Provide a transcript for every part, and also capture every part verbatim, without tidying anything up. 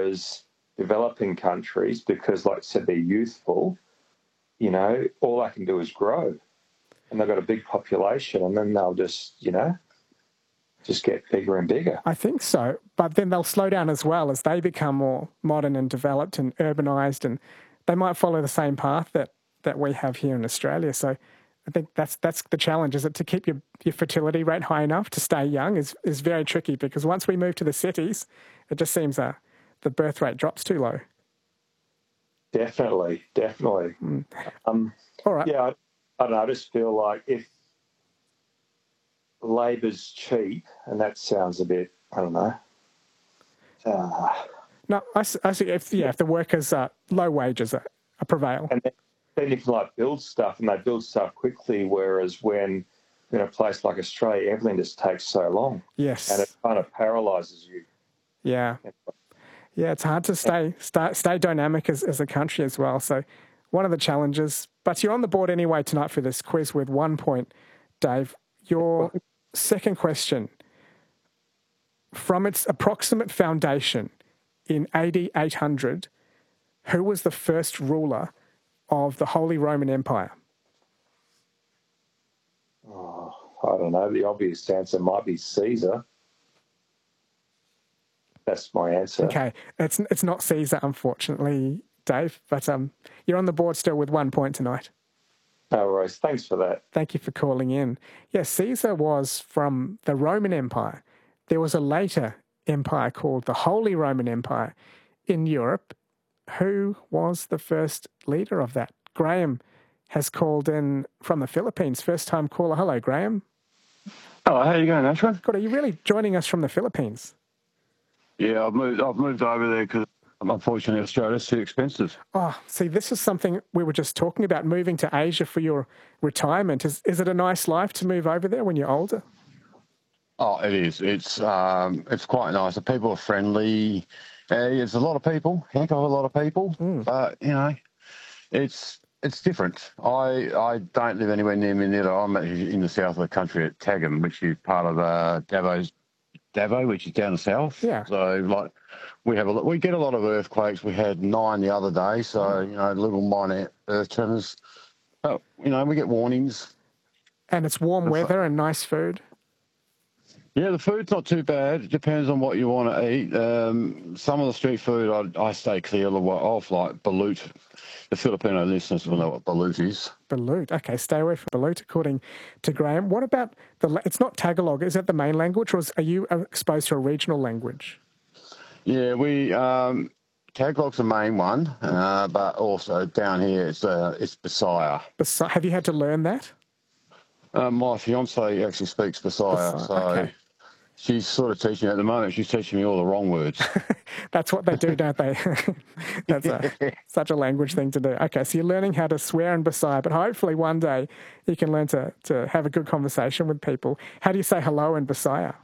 Whereas developing countries, because, like I said, they're youthful, you know, all I can do is grow. And they've got a big population, and then they'll just, you know, just get bigger and bigger. I think so. But then they'll slow down as well as they become more modern and developed and urbanised, and they might follow the same path that, that we have here in Australia. So I think that's that's the challenge, is it to keep your, your fertility rate high enough to stay young is, is very tricky, because once we move to the cities, it just seems uh, the birth rate drops too low. Definitely, definitely. Mm. Um, All right. Yeah, I, I don't know, I just feel like if labour's cheap, and that sounds a bit, I don't know. Uh, no, I, I see, if, yeah, if the workers are low wages are, are prevail. And then, then you can like build stuff, and they build stuff quickly, whereas when in a place like Australia, everything just takes so long. Yes. And it kind of paralyses you. Yeah. Yeah, it's hard to stay stay, stay dynamic as, as a country as well. So one of the challenges, but you're on the board anyway tonight for this quiz with one point, Dave. Your second question, from its approximate foundation in A D eight hundred, who was the first ruler of the Holy Roman Empire? Oh, I don't know. The obvious answer might be Caesar. That's my answer. Okay, it's it's not Caesar, unfortunately, Dave, but um, you're on the board still with one point tonight. No worries. Thanks for that. Thank you for calling in. Yes, Caesar was from the Roman Empire. There was a later empire called the Holy Roman Empire in Europe. Who was the first leader of that? Graham has called in from the Philippines. First time caller. Hello, Graham. Hello, how are you going, Ashwin? God, are you really joining us from the Philippines? Yeah, I've moved. I've moved over there because unfortunately Australia's too expensive. Oh, see, this is something we were just talking about. Moving to Asia for your retirement. Is is it a nice life to move over there when you're older? Oh, it is. It's um, it's quite nice. The people are friendly. Uh, there's a lot of people, heck of a lot of people. Mm. But you know, it's it's different. I I don't live anywhere near Manila. I'm in the south of the country at Tagum, which is part of uh, Davo's. Davo, which is down the south. Yeah. So, like, we have a we get a lot of earthquakes. We had nine the other day, so you know, little minor earth tremors. But you know, we get warnings. And it's warm That's weather like, and nice food. Yeah, the food's not too bad. It depends on what you want to eat. Um, some of the street food I, I stay clear of, like balut. The Filipino listeners will know what balut is. Balut. Okay, stay away from balut, according to Graham. What about the... It's not Tagalog. Is that the main language, or is, are you exposed to a regional language? Yeah, we... Um, Tagalog's the main one, uh, but also down here it's uh, it's Bisaya. Bisaya. Have you had to learn that? Uh, my fiancée actually speaks Bisaya, Bisaya. so... Okay. She's sort of teaching at the moment. She's teaching me all the wrong words. That's what they do, don't they? That's a, such a language thing to do. Okay, so you're learning how to swear in Bisaya, but hopefully one day you can learn to, to have a good conversation with people. How do you say hello in Bisaya?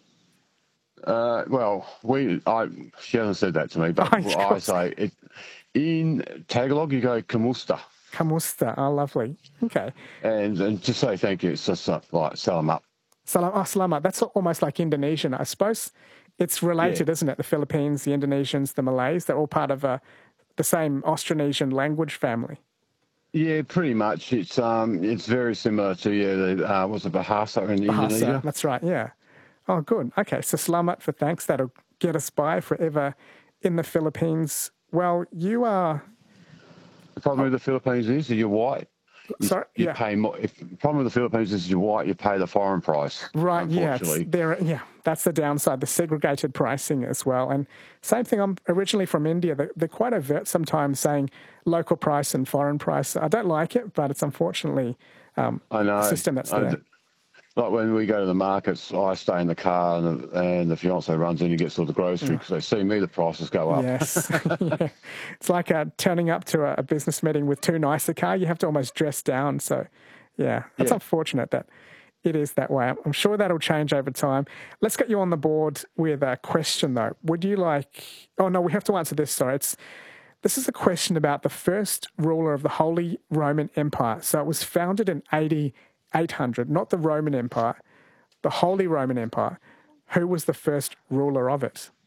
Uh, well, we I she hasn't said that to me, but I say it in Tagalog. You go kamusta. Kamusta. Oh, lovely. Okay. And and to say thank you, it's just like salamat. Salam, oh, selamat. That's almost like Indonesian. I suppose it's related, yeah. Isn't it? The Philippines, the Indonesians, the Malays, they're all part of uh, the same Austronesian language family. Yeah, pretty much. It's um, it's very similar to, yeah, the, uh, what's it, Bahasa in Bahasa, Indonesia? That's right, yeah. Oh, good. Okay, so selamat for thanks. That'll get us by forever in the Philippines. Well, you are... The problem oh. with the Philippines is that you're white. You, Sorry, you yeah. pay more. If the problem with the Philippines is you're white, you pay the foreign price. Right, yeah. There, yeah, that's the downside, the segregated pricing as well. And same thing, I'm originally from India. They're, they're quite overt sometimes saying local price and foreign price. I don't like it, but it's unfortunately um, I know. a system that's there. I, like when we go to the markets, I stay in the car and the, and the fiancé runs in and gets all the groceries because they see me, the prices go up. Yes. Yeah. It's like uh, turning up to a, a business meeting with too nice a car. You have to almost dress down. So, yeah, it's yeah. unfortunate that it is that way. I'm sure that'll change over time. Let's get you on the board with a question, though. Would you like... Oh, no, we have to answer this. Sorry. It's This is a question about the first ruler of the Holy Roman Empire. So it was founded in A D eight hundred, not the Roman Empire, the Holy Roman Empire. Who was the first ruler of it?